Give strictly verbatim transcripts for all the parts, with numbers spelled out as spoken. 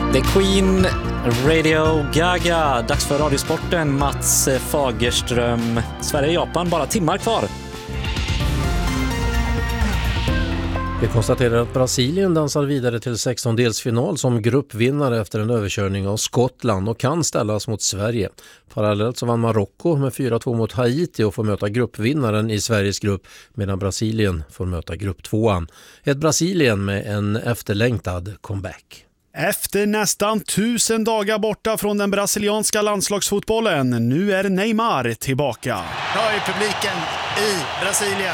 The Queen, Radio Gaga. Dags för Radiosporten, Mats Fagerström. Sverige-Japan, bara timmar kvar. Vi konstaterar att Brasilien dansar vidare till sextondelsfinal som gruppvinnare efter en överkörning av Skottland och kan ställas mot Sverige. Parallellt så vann Marocko med fyra två mot Haiti och får möta gruppvinnaren i Sveriges grupp, medan Brasilien får möta grupptvåan. Ett Brasilien med en efterlängtad comeback. Efter nästan tusen dagar borta från den brasilianska landslagsfotbollen, nu är Neymar tillbaka. Nu är publiken i Brasilien.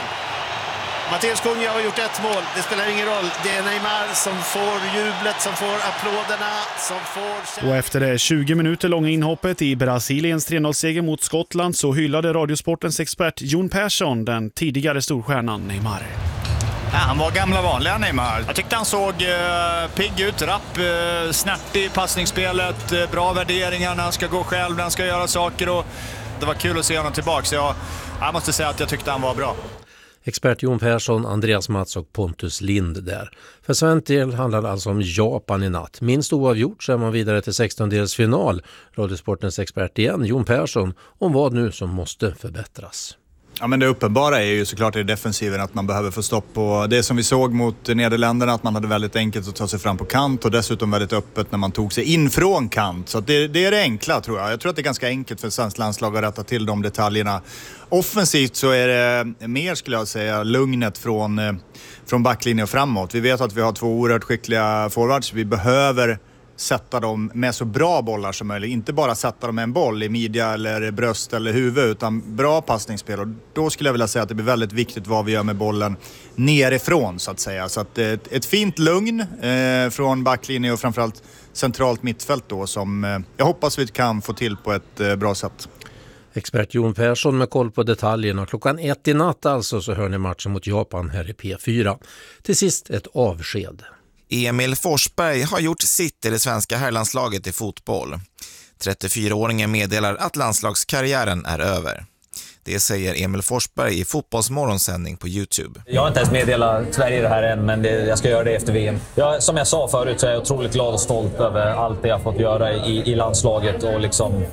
Mateus Cunha har gjort ett mål, det spelar ingen roll. Det är Neymar som får jublet, som får applåderna, som får... Och efter det tjugo minuter långa inhoppet i Brasiliens tre noll-seger mot Skottland så hyllade Radiosportens expert Jon Persson den tidigare storstjärnan Neymar. Ja, han var gamla vanliga Neymar. Jag tyckte han såg eh, pigg ut, rapp, eh, snärt i passningsspelet, eh, bra värderingar när han ska gå själv, när han ska göra saker, och det var kul att se honom tillbaka. Så jag, jag måste säga att jag tyckte han var bra. Expert Jon Persson, Andreas Mats och Pontus Lind där. För svensk del handlar det alltså om Japan i natt. Minst oavgjort så är man vidare till sextondelsfinal. Radiosportens expert igen, Jon Persson, om vad nu som måste förbättras. Ja, men det uppenbara är ju såklart i defensiven att man behöver få stopp på det som vi såg mot Nederländerna, att man hade väldigt enkelt att ta sig fram på kant och dessutom väldigt öppet när man tog sig in från kant. Så det, det är det enkla, tror jag. Jag tror att det är ganska enkelt för svensk landslag att rätta till de detaljerna. Offensivt så är det mer, skulle jag säga, lugnet från, från backlinjen och framåt. Vi vet att vi har två oerhört skickliga forwards. Vi behöver sätta dem med så bra bollar som möjligt. Inte bara sätta dem med en boll i midja eller bröst eller huvud, utan bra passningsspel. Och då skulle jag vilja säga att det blir väldigt viktigt vad vi gör med bollen nerifrån, så att säga. Så att ett, ett fint lugn eh, från backlinjen och framförallt centralt mittfält då, som eh, jag hoppas vi kan få till på ett eh, bra sätt. Expert Jon Persson med koll på detaljerna. Klockan ett i natt alltså så hör ni matchen mot Japan här i P fyra. Till sist ett avsked. Emil Forsberg har gjort sitt i det svenska herrlandslaget i fotboll. trettiofyraåringen meddelar att landslagskarriären är över. Det säger Emil Forsberg i Fotbollsmorgonsändning på YouTube. Jag har inte ens meddelat Sverige det här än, men det, jag ska göra det efter V M. Jag, som jag sa förut så är jag otroligt glad och stolt över allt det jag fått göra i, i landslaget och liksom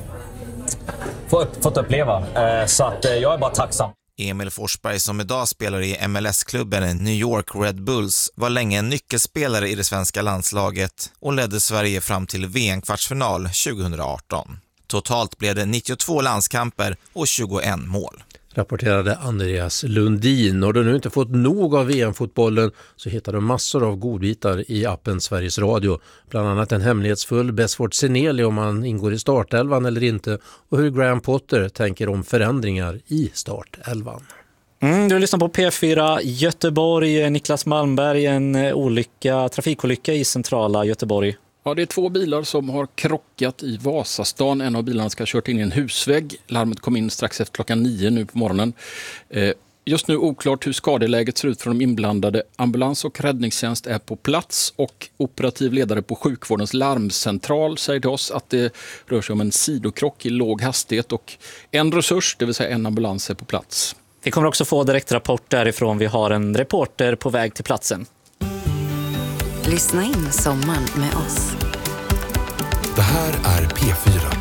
få, fått uppleva. Eh, så att, eh, jag är bara tacksam. Emil Forsberg, som idag spelar i M L S-klubben New York Red Bulls, var länge en nyckelspelare i det svenska landslaget och ledde Sverige fram till V M-kvartsfinal tjugohundraarton. Totalt blev det nittiotvå landskamper och tjugoett mål. Rapporterade Andreas Lundin. Och du nu inte fått nog av V M-fotbollen så hittar du massor av godbitar i appen Sveriges Radio. Bland annat en hemlighetsfull Besford Seneli om man ingår i startelvan eller inte, och hur Graham Potter tänker om förändringar i startelvan. Mm, du lyssnar på P fyra Göteborg. Niklas Malmberg, en olycka, trafikolycka i centrala Göteborg. Ja, det är två bilar som har krockat i Vasastan. En av bilarna ska ha kört in i en husvägg. Larmet kom in strax efter klockan nio nu på morgonen. Just nu oklart hur skadeläget ser ut för de inblandade. Ambulans och räddningstjänst är på plats och operativ ledare på sjukvårdens larmcentral säger till oss att det rör sig om en sidokrock i låg hastighet och en resurs, det vill säga en ambulans, är på plats. Vi kommer också få direktrapport därifrån. Vi har en reporter på väg till platsen. Lyssna in sommaren med oss. Det här är P fyra.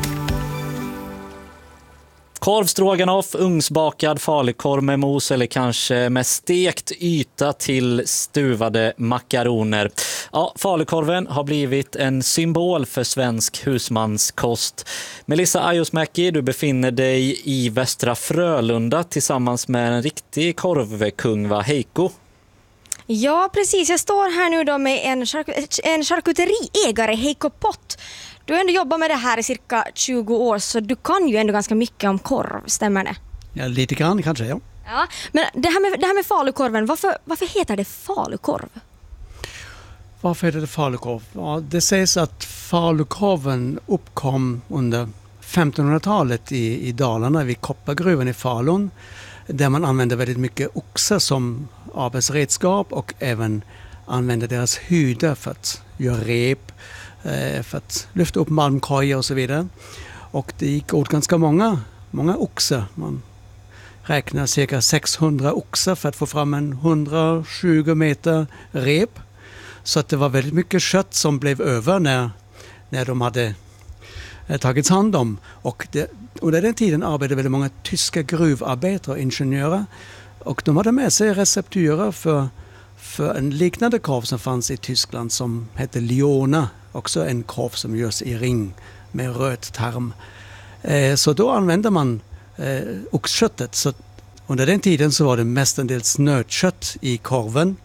Korvstroganoff, ugnsbakad falukorv med mos eller kanske med stekt yta till stuvade makaroner. Ja, falukorven har blivit en symbol för svensk husmanskost. Melissa Ajosmäki, du befinner dig i Västra Frölunda tillsammans med en riktig korvkung, va, Heiko? Ja, precis. Jag står här nu då med en, chark- en charkuteriägare, Heiko Pott. Du har ändå jobbat med det här i cirka tjugo år, så du kan ju ändå ganska mycket om korv, stämmer det? Ja, lite grann kanske, ja. Ja, men det här med, det här med falukorven, varför, varför heter det falukorv? Varför heter det falukorv? Ja, det sägs att falukorven uppkom under femtonhundratalet i, i Dalarna vid koppargruvan i Falun, där man använde väldigt mycket oxar som arbetsredskap och även använde deras hudar för att göra rep, för att lyfta upp malmkorgar och så vidare. Och det gick åt ganska många, många oxar. Man räknar cirka sexhundra oxar för att få fram en hundratjugo meter rep. Så att det var väldigt mycket kött som blev över när, när de hade tagits hand om. Och det, under den tiden arbetade väldigt många tyska gruvarbetare och ingenjörer. Och de hade med sig recepturer för, för en liknande korv som fanns i Tyskland som hette Liona. Också en korv som görs i ring med röd tarm. Eh, så då använde man eh, oxköttet. Så under den tiden så var det mestadels nötkött i korven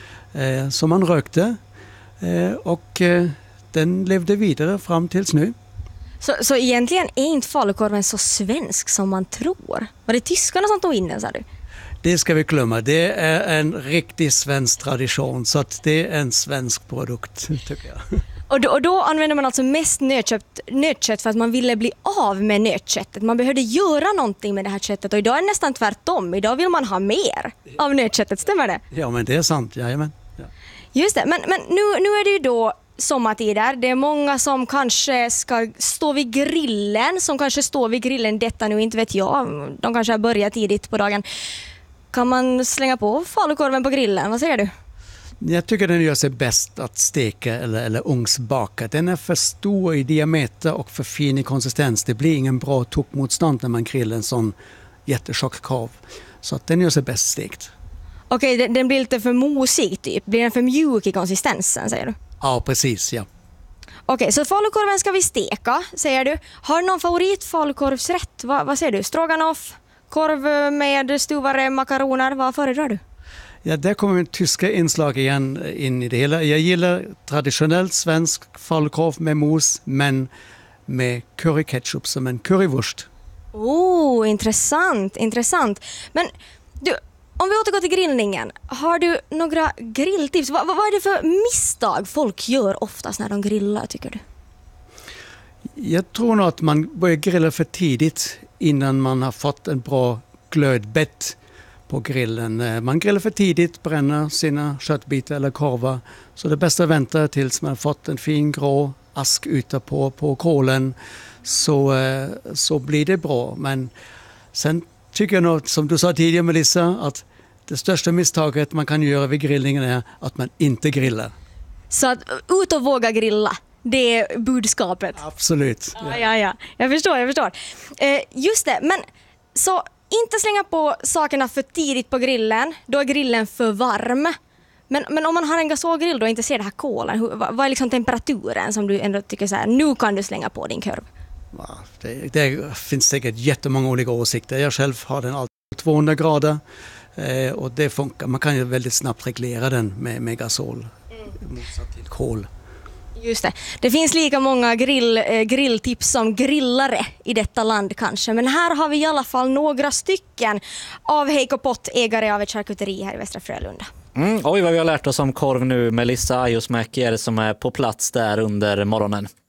eh, som man rökte. Eh, och eh, den levde vidare fram tills nu. Så, så egentligen är inte falukorven så svensk som man tror? Var det tyskarna som tog in den, sa du? Det ska vi glömma. Det är en riktig svensk tradition, så att det är en svensk produkt, tycker jag. Och då, och då använder man alltså mest nötkött, nötkött för att man ville bli av med nötköttet. Man behövde göra någonting med det här köttet, och idag är det nästan tvärtom. Idag vill man ha mer av nötköttet, stämmer det? Ja, men det är sant. Jajamän. Ja. Just det, men, men nu, nu är det ju då sommartider. Det är många som kanske ska stå vid grillen, som kanske står vid grillen, detta nu inte vet jag. De kanske har börjat tidigt på dagen. Kan man slänga på falukorven på grillen? Vad säger du? Jag tycker den gör sig bäst att steka eller, eller ugnsbaka. Den är för stor i diameter och för fin i konsistens. Det blir ingen bra tuppmotstånd när man grillar en sån jättetjock korv. Så att den gör sig bäst stekt. Okej, den, den blir lite för mosig typ. Blir den för mjuk i konsistensen, säger du? Ja, precis, ja. Okej, så falukorven ska vi steka, säger du. Har du någon favorit falukorvsrätt? Va, vad säger du? Stroganoff, korv med stuvade makaroner, vad föredrar du? Ja, där kommer min tyska inslag igen in i det hela. Jag gillar traditionellt svensk falukorv med mos, men med curryketchup som en currywurst. Oh, intressant, intressant. Men du, om vi återgår till grillningen, har du några grilltips? Vad, vad är det för misstag folk gör oftast när de grillar, tycker du? Jag tror nog att man börjar grilla för tidigt innan man har fått en bra glödbett på grillen. Man grillar för tidigt, bränner sina köttbitar eller korvar. Så det bästa är att vänta tills man har fått en fin grå ask ute på, på kolen. Så, så blir det bra. Men sen tycker jag nog, som du sa tidigare Melissa, att det största misstaget man kan göra vid grillningen är att man inte grillar. Så att ut och våga grilla, det är budskapet. Absolut. Ja, ja, ja. Jag förstår, jag förstår. Eh, just det, men så inte slänga på sakerna för tidigt på grillen, då är grillen för varm. Men, men om man har en gasolgrill då och inte ser det här kolen, hur, vad, vad är liksom temperaturen som du ändå tycker så här, nu kan du slänga på din korv? Ja, det, det finns säkert jättemånga olika åsikter. Jag själv har den alltid tvåhundra grader eh, och det funkar. Man kan ju väldigt snabbt reglera den med, med gasol mm. motsatt till kol. Just det. Det finns lika många grill, eh, grilltips som grillare i detta land kanske. Men här har vi i alla fall några stycken av Heikko Pott, ägare av ett charkuteri här i Västra Frölunda. Mm, oj vad vi har lärt oss om korv nu. Melissa Ajosmäki är det som är på plats där under morgonen.